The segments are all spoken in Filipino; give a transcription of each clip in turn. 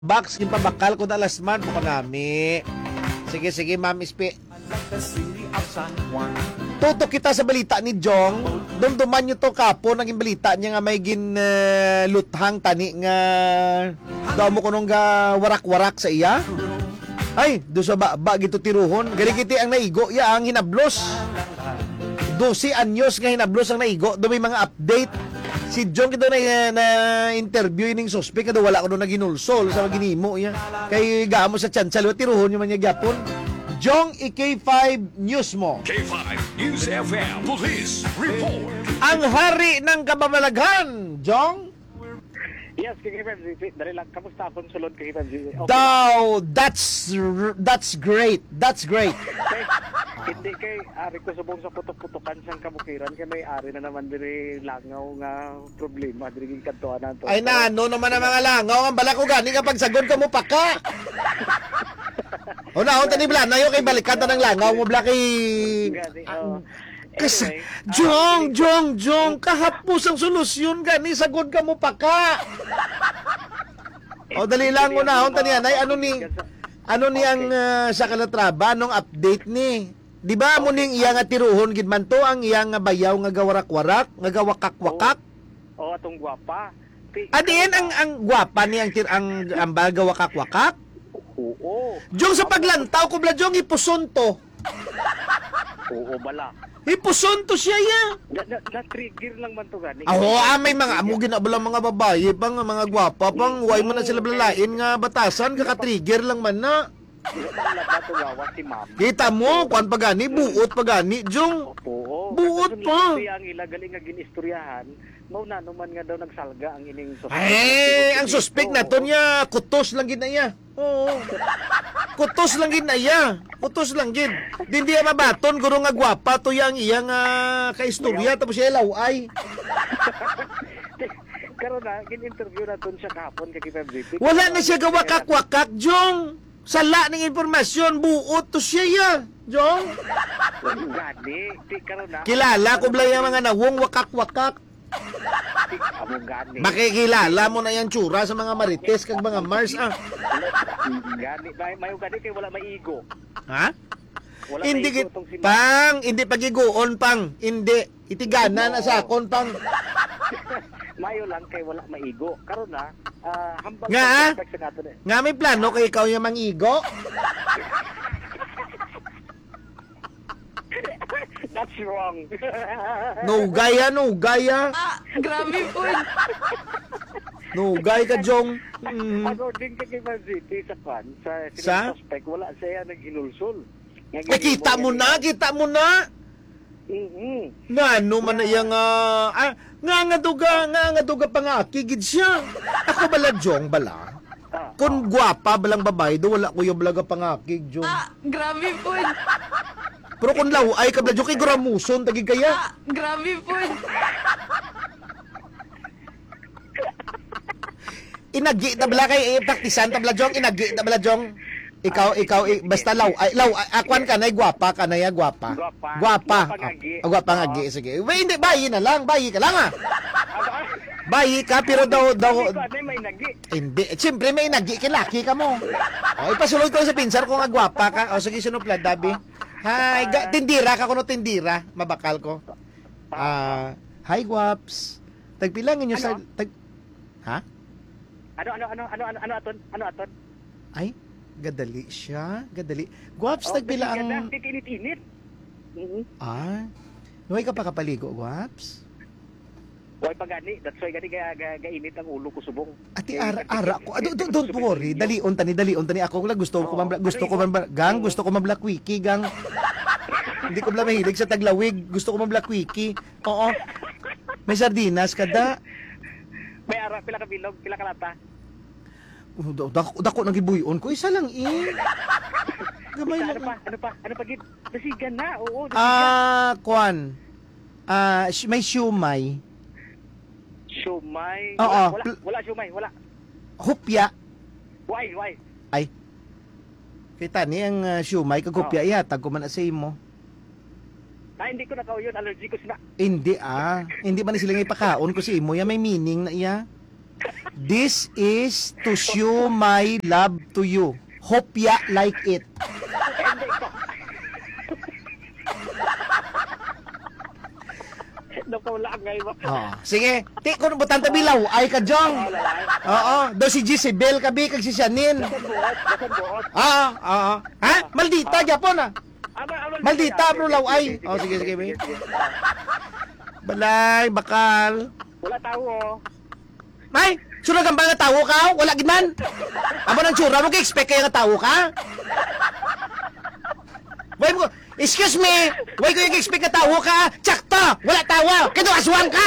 Box, yung pabakal ko na last month mo kanami. Sige, sige, Ma'am Ispi. Tutok kita sa balita ni Jong. Dumduman nyo to kapo, naging balita niya nga may luthang tani nga daw mo kunong ga warak-warak sa iya. Ay, do sa ba gito tiruhon. Galing ang naigo, ya ang hinablos. 12 anyos nga hinablos ang naigo. Do may mga update. Si Jong kita na interview ining suspect kada wala ko na ginulsol sa ginimo ya. Kay gaamo sa chancel tiruhon yung mga gyapon. Jong K5 News mo. K5 News FM Police Report. Ang hari ng kababalaghan, Jong. Yes, KKFMZ. Dali lang, kamusta akong sulod KKFMZ? Okay. Daw, that's great. That's great. Okay. Hindi kay ari ko subong sa putok-putukan sang kabukiran kay may ari na naman diri langaw nga problema diri kadtuan nato. Ay na, ano naman ang mga langaw ang bala ko gani nga pagsagon ka mo pa ka. O na, tani bala na yo kay balikan ta ng langaw mo bala kay Kasi, Jong, kahapos ang solusyon gani sagod ka mo pa ka. O dali lang mo na, tani anay ano ni ang sa kalatraba nung update ni. Di ba mo ning iya nga tiruhon gid man to ang iya nga bayaw nga gawarak-warak, nga gawakak-wakak? Oo, atong gwapa. Adiin ang gwapa ni ang gawakak-wakak? Oo. Jong sa paglantaw ko bla Jong ipuson to. Oo bala. Ipuson to siya ya. Na-trigger lang man to gani. May mga amo ginabala mga babae pang mga gwapa pang way mo na sila blalain nga batasan kaka-trigger lang man na. Bato gawa si ma'am. Kita mo kwan pagani buot pagani Jong. Oo. Buot pa. Ang ila galing nga ginistoryahan, mao na naman nga daw nagsalga ang ining suspect. Ay, ang suspect na to niya kutos lang gid na iya. Oo. Kutos lang gid na iya. Kutos lang gid. Di niya mabaton guro nga gwapa to yang iya nga kaistorya tapos siya laway. Karon na gin-interview na ton siya kahapon kay KFMZ. Wala na siya gawakak-wakak Jong. Sala ng impormasyon, buot to siya ya, Jong. Gani, ti karon na. Kilala ko bala yung mga nawong wakak-wakak. Amo gani. Makikilala mo na yung tsura sa mga marites kag mga Mars, ah. Gani, mayo gani kay wala maigo. Ha? Wala Hindi maigo git tong si pang, hindi pagiguon pang, hindi. Itigana na sa akon pang. Mayo lang kay wala maigo. Karon na, hambal Nga, sa nato ni. Nga may plano kay ikaw yung mangigo? That's wrong. No gaya. Grabe po. No gay ka, Jong. According kay KFMZ sa kan Sa? suspect wala siya naghinulsol. Kita mo na. Nga ano man na iya nga duga pa nga kigid siya. Ako bala Jong bala. Kung gwapa balang babae do wala ko yung balaga pangakig Jong. Grabe po. Pero kung laway ka bala Jong kay guramuson tagi kaya. Grabe po. Inagi na bala kay praktisan ta bala Jong inagi na bala Jong. Ikaw basta akwan ka na gwapa ka na ya gwapa. Gwapa ngagi sige. Hindi bayi na lang, bayi ka lang ah. Bayi ka pero daw may nagi. hindi. Siyempre may nagi kilaki ka mo. O ipasulod ko sa pinsar ko nga gwapa ka. O sige sunuplad dabi. Hi, tindira ka kuno tindira, mabakal ko. Hi guaps. Tagpilang inyo sa Ha? Ano aton? Ay, gadali siya. Guaps, tagpila ang... Init-init. Nuhay ka pa kapaligo, Guaps? Why pa gani? That's why gani gainit ang ulo ko subong. Ati ara ko. Don't worry. Dalion tani. Ako lang gusto ko ma-black wiki, gang. Hindi ko bala mahilig sa taglawig. Gusto ko ma-black wiki. Oo. May sardinas kada. May ara, pila ka bilog, pila ka lata. Dako nang gibuyon ko. Isa lang Gamay Ano lang. pa gid? Nasigan na. Oo, nasigan. Kwan. May siumay. Siomay. Oo. Wala siomay, wala. Hupya. Why? Ay. Kita ni ang siumay kag hupya yata ko man sa imo. Hindi ko na yun. Allergy ko sila. Hindi Hindi man sila ipakaon ko si imo. May meaning na iya. This is to show my love to you. Hope ya like it. Hindi ko. Napawala ngay ba? Oh, sige. Ti ko butan tabilaw ay ka jong. Oo, do si Jezebel kabi kag si Shanin. Basan buot. Oo. Ha? Maldita Japon ah. Maldita bro law ay. Oh, sige. Balay bakal. Wala tao oh. May, sunod ang mga tao ka? Wala giman. Amo nang tsura mo ka-expect kaya nga tao ka? Why mo, excuse me, why ko i-expect ka tao ka? Tsakto, wala tawa, kito aswang ka.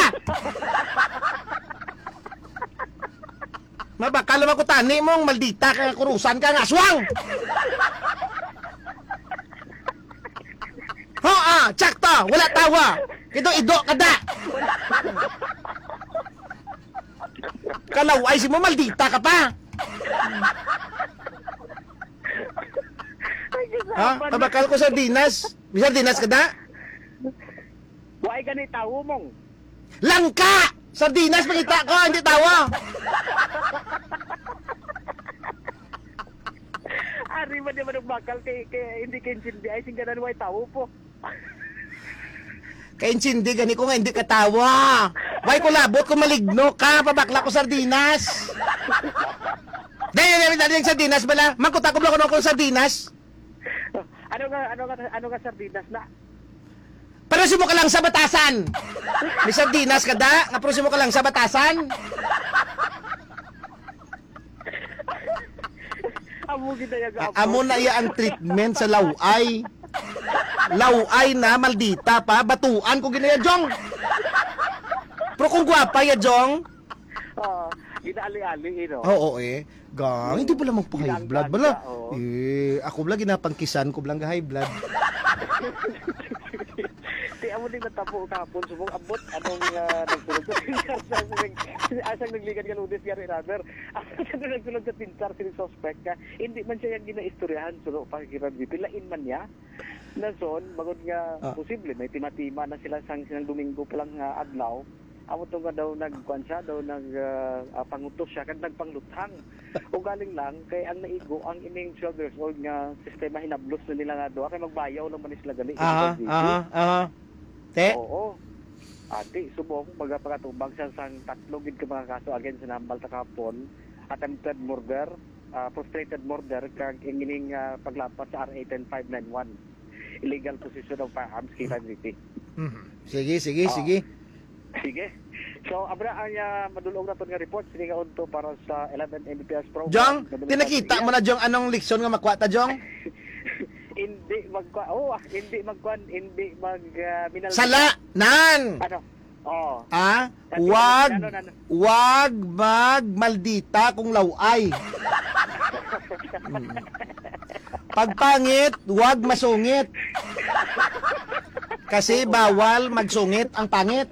Mabakal naman ko tani mong maldita ka, kurusan ka, nga aswang. Tsakto, wala tawa, kito ido kada. Kalaway si mo, maldita ka pa. Ha? Tabakal ko sardinas. May sardinas ka da? Why gani tao mong? Langka! Sardinas makita ko, hindi tawa. Ari man naman ang bakal kay hindi kay hindi ay singganan why tao po. Kaintindi gani ko nga hindi ka tawa. Why ko labot kung maligno ka, pabakla ko sardinas. Dahil yung sardinas bala, mangkutakot lang ko ng sardinas. Ano nga sardinas na? Parusin mo ka lang sa batasan. May sardinas ka da, nga parusin mo ka lang sa batasan. Amo na iya ang treatment sa laway. Laway na, maldita pa, batuan ko ginaya, Jong. Pero kung gwapa ya, Jong. Ginaali-ali, Oo, Gang, hindi pala magpa-high blood. Bala, oo. ako bala ginapangkisan ko blang high blood. Di amo din natapo kapon subong abot anong nagsulod sa pinsar asang nagligan ka ludes gari rather asang nagsulod sa pinsar sini suspect ka hindi man siya yung ginaistoryahan sulo pakikiran di pilain man niya na son bagod nga posible may timatima na sila sang sinang Domingo pa lang nga adlaw amo to nga daw nagkuan siya daw pangutos siya kag nagpangluthang o galing lang kay ang naigo ang ining 12 years old nga sistema hinablos na nila nga do kay magbayaw lang man sila gali Te? Oo. Ate, subong pagkatubag sa sang tatlo gid ka mga kaso against sa nambal ta kapon, attempted murder, frustrated murder kag ining paglapas sa RA 10591. Illegal possession of firearms kay City. Sige. Sige. So, abra ang madulong na nga report sini nga unto para sa 11 Mbps program. Jong, tinakita mo na Jong anong leksyon nga makuha ta Jong? Hindi minal. Sala nan. Ano? Oh. Wag maldita kung laway. Pagpangit, wag masungit. Kasi bawal magsungit ang pangit.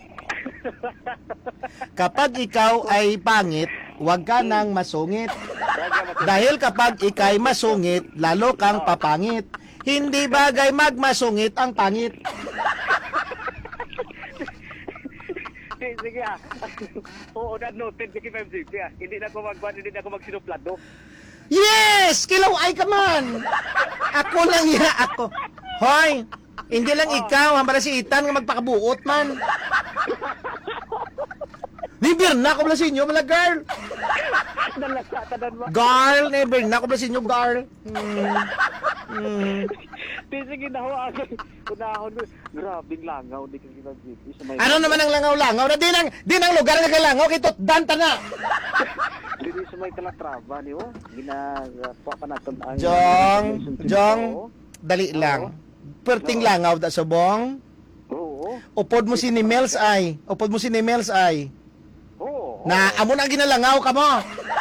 Kapag ikaw ay pangit, wag ka nang masungit. Dahil kapag ikay masungit, lalo kang papangit. Hindi bagay magmasungit ang pangit. Sige Oo, na-noted ko kay 560 Hindi na ako magsinuplado. Yes! Kilaw ay ka man! Ako lang ako. Hoy! Hindi lang ikaw, hambala si Ethan nga magpakabuot man. Never na ako bala sa inyo, mga girl. Girl, never na ako bala sa inyo, girl. Sige na ako. Unahon, grabing langaw. Di ka ginag-gipis. Ano naman ang langaw-langaw? Na di nang lugar nga kalangaw, kay Totdanta na. Dili sa may kalatraba niyo. Ginagawa pa natin ang... Jong, dali lang. Perting langaw da subong. Oo. Upod mo si ni Mels ay. Oo. Na amo na ginalangaw ka mo.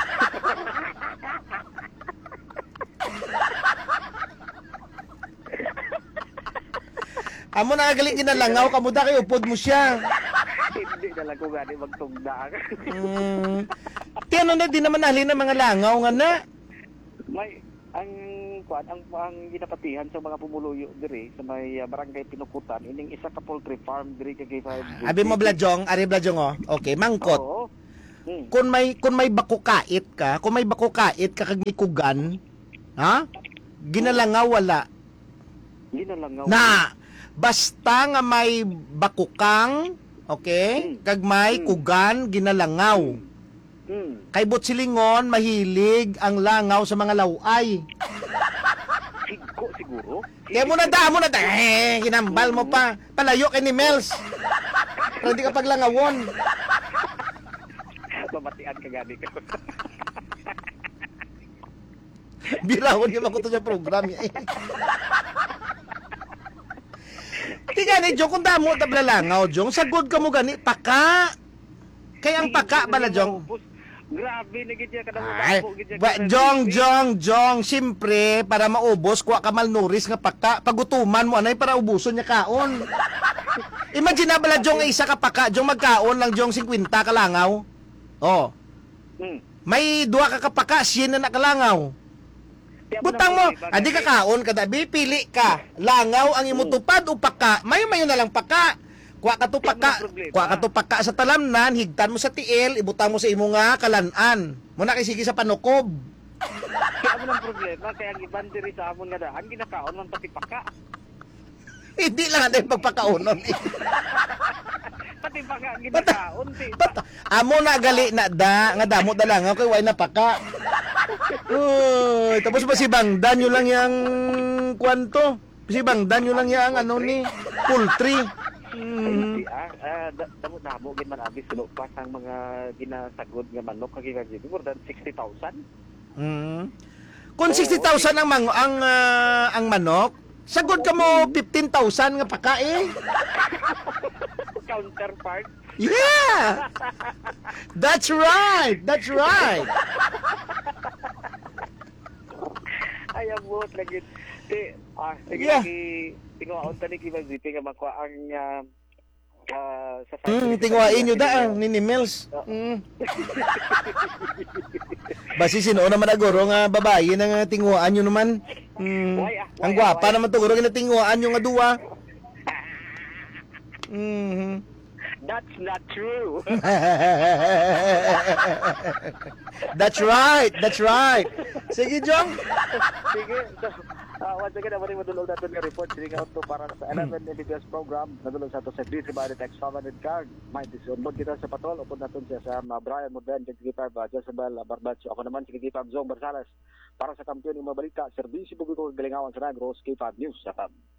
Amo na galing ginalangaw ka mo da kay upod mo siya. Hindi na lang ko gani magtugda. Tiano na di naman halin ng mga langaw nga na. May ang ginapatihan sa mga pumuluyo diri sa may barangay Pinukutan ining isa ka poultry farm diri kay 5. Abi mo Bladjong, ari Bladjong oh. Okay, mangkot. Oo. kung may bakukait ka kag may kugan, ha? Ginalangaw wala. Ginalangaw. Na basta nga may bakukang, okay? Kag may kugan ginalangaw. Kay Butsilingon mahilig ang langaw sa mga laway. Siguro. Kaya mo na ginambal mo pa. Palayo kay ni Mels. Pero hindi ka paglangawon. Mamatian ka gani ka. Birahon yung makuto sa program niya. Di gani, Jong, kung damo tablalangaw, Jong, sagod ka mo gani, paka. Kaya ang paka bala, Jong. Grabe, nagid niya ka Ay, Jong, siyempre, para maubos, kuha ka malnuris nga paka, pagutuman mo, anay, para ubuson niya kaon. Imagine na bala, Jong, isa ka paka, Jong, magkaon lang, Jong, 50 ka langaw. Oh. May duha ka kapaka, 100 na nakalangaw. Butang mo, adi ka kaon, kadabi, pili ka. Langaw ang imutupad o paka, mayo na lang paka. Kuha ka to paka sa talamnan, higtan mo sa tiil, ibutang mo sa imo nga kalanan. Muna kay sige sa panukob. Kaya mo lang problema, kaya ang iban diri sa amon nga daan, ginakaon man pati paka. Hindi lang ang pagpakaonon. Pati paka ginakaon. Amo na gali na da, nga damo da lang, okay, way na paka. Uy, tapos ba si Bangdan yun lang yung kwanto? Si Bangdan yun lang yung ano ni poultry. Damo gid man abis sulo pa ang mga ginasagod nga manok kag gid more than 60,000. Kung 60,000 ang manok, sagod ka mo 15,000 nga pakain. Counterpart. Yeah. That's right. Ay abot lagi. Yeah. Tinguaon tani kay Zipi nga makuha ang sa Tinguain nyo da ni Mills. Basi sino naman agoro nga babae nga tinguaan nyo naman. Ang gwapa naman to guro nga tinguaan nyo nga duwa. That's not true. That's right. Sige, Jong. Sige. So, once again, ako rin madulog natin yung report. Sige nga ito para sa 11 MBBS program. Nadulog sa ito sa Beauty by the Text 500 card. May disunod kita sa patrol. Upod natin siya sa Brian Morden, Sige 5, Jezebel Barbacho. Ako naman, Sige 5, Zong Barsales. Para sa kampiyon ng mabalita, Servisyo Publiko Galingawan sa Negros, K5 News.